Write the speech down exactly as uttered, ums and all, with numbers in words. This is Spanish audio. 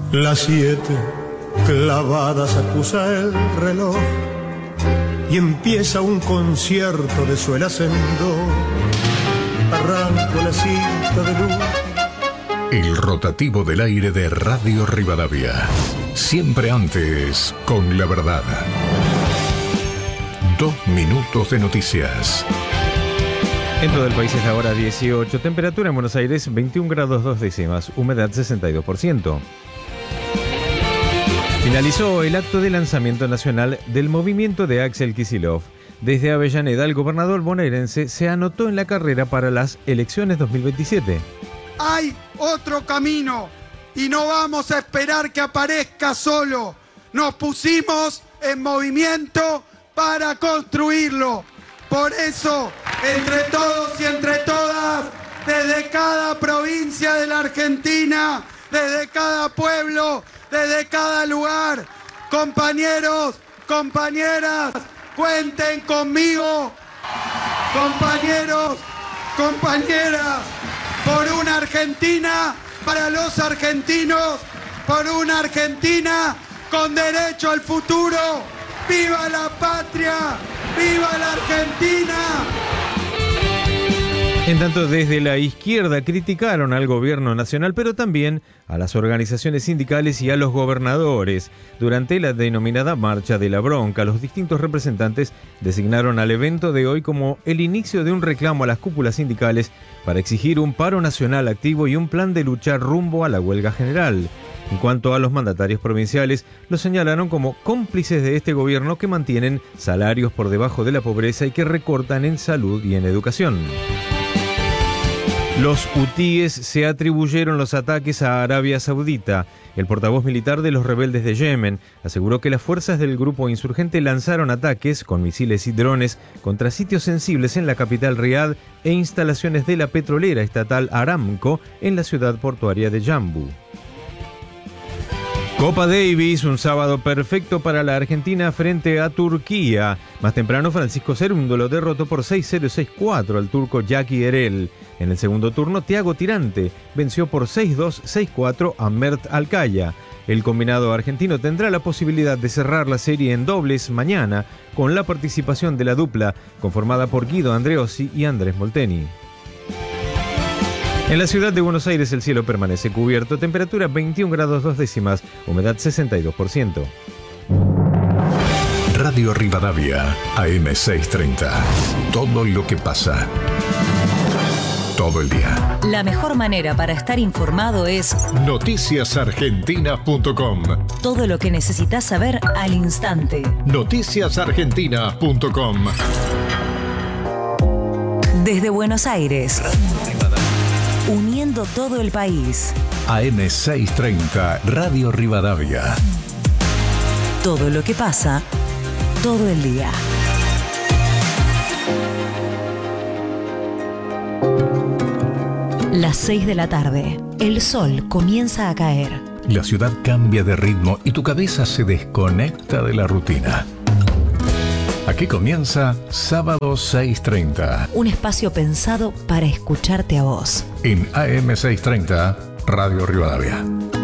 Las siete clavadas acusa el reloj y empieza un concierto de suelas en do. Arranco la cinta de luz. El rotativo del aire de Radio Rivadavia. Siempre antes, con la verdad. Dos minutos de noticias. En todo el país es ahora dieciocho, temperatura en Buenos Aires veintiún grados dos décimas, humedad sesenta y dos por ciento. Finalizó el acto de lanzamiento nacional del movimiento de Axel Kicillof. Desde Avellaneda, el gobernador bonaerense se anotó en la carrera para las elecciones dos mil veintisiete. Hay otro camino y no vamos a esperar que aparezca solo. Nos pusimos en movimiento para construirlo. Por eso, entre todos y entre todas, desde cada provincia de la Argentina, desde cada pueblo, desde cada lugar, compañeros, compañeras, cuenten conmigo, compañeros, compañeras, por una Argentina para los argentinos, por una Argentina con derecho al futuro. ¡Viva la patria! ¡Viva la Argentina! En tanto, desde la izquierda criticaron al gobierno nacional, pero también a las organizaciones sindicales y a los gobernadores. Durante la denominada Marcha de la Bronca, los distintos representantes designaron al evento de hoy como el inicio de un reclamo a las cúpulas sindicales para exigir un paro nacional activo y un plan de lucha rumbo a la huelga general. En cuanto a los mandatarios provinciales, los señalaron como cómplices de este gobierno que mantienen salarios por debajo de la pobreza y que recortan en salud y en educación. Los hutíes se atribuyeron los ataques a Arabia Saudita. El portavoz militar de los rebeldes de Yemen aseguró que las fuerzas del grupo insurgente lanzaron ataques con misiles y drones contra sitios sensibles en la capital Riad e instalaciones de la petrolera estatal Aramco en la ciudad portuaria de Jammu. Copa Davis, un sábado perfecto para la Argentina frente a Turquía. Más temprano, Francisco Cerúndolo lo derrotó por seis cero y seis cuatro al turco Jaki Erel. En el segundo turno, Thiago Tirante venció por seis dos, seis cuatro a Mert Alcaya. El combinado argentino tendrá la posibilidad de cerrar la serie en dobles mañana con la participación de la dupla conformada por Guido Andreossi y Andrés Molteni. En la ciudad de Buenos Aires el cielo permanece cubierto, temperatura veintiún grados dos décimas, humedad sesenta y dos por ciento. Radio Rivadavia, A M seiscientos treinta. Todo lo que pasa. Todo el día. La mejor manera para estar informado es noticias argentina punto com. Todo lo que necesitas saber al instante. noticias argentina punto com. Desde Buenos Aires. Uniendo todo el país. A M seiscientos treinta, Radio Rivadavia. Todo lo que pasa, todo el día. Las seis de la tarde. El sol comienza a caer. La ciudad cambia de ritmo y tu cabeza se desconecta de la rutina. Aquí comienza Sábado seiscientos treinta. Un espacio pensado para escucharte a vos. En A M seiscientos treinta, Radio Rivadavia.